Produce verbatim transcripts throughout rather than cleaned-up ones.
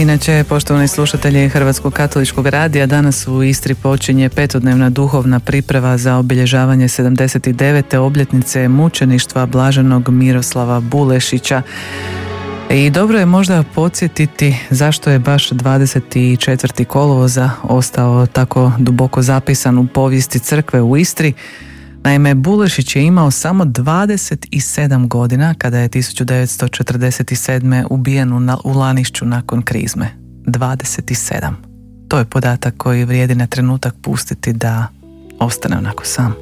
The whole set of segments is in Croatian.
Inače, poštovani slušatelji Hrvatskog katoličkog radija, danas u Istri počinje petodnevna duhovna priprava za obilježavanje sedamdeset devete obljetnice mučeništva blaženog Miroslava Bulešića. I dobro je možda podsjetiti zašto je baš dvadeset četvrtog kolovoza ostao tako duboko zapisan u povijesti crkve u Istri. Naime, Bulešić je imao samo dvadeset sedam godina kada je tisuću devetsto četrdeset sedme ubijen u Lanišću nakon krizme. dvadeset sedam. To je podatak koji vrijedi na trenutak pustiti da ostane onako sam.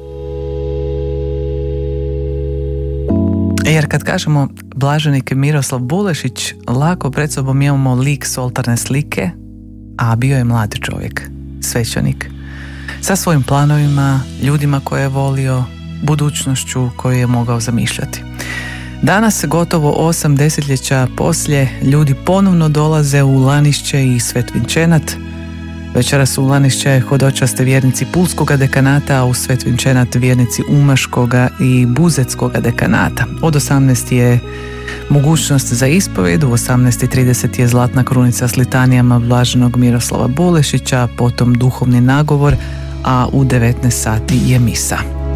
Jer kad kažemo blaženik Miroslav Bulešić, lako pred sobom imamo lik s oltarne slike, a bio je mlad čovjek, svećenik, sa svojim planovima, ljudima koje je volio, budućnošću koju je mogao zamišljati. Danas, gotovo osam desetljeća poslije, ljudi ponovno dolaze u Lanišće i Svetvinčenat. Večeras u Lanišće hodočaste vjernici Pulskoga dekanata, a u Svetvinčenat vjernici Umaškoga i Buzetskoga dekanata. Od osamnaest je mogućnost za ispovjed, u osamnaest i trideset je zlatna krunica s litanijama blaženog Miroslava Bulešića, potom duhovni nagovor, a u devetnaest sati je misa.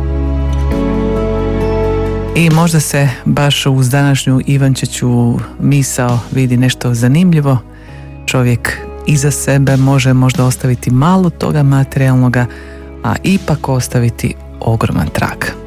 I možda se baš uz današnju Ivančiću misao vidi nešto zanimljivo. Čovjek iza sebe može možda ostaviti malo toga materijalnoga, a ipak ostaviti ogroman trag.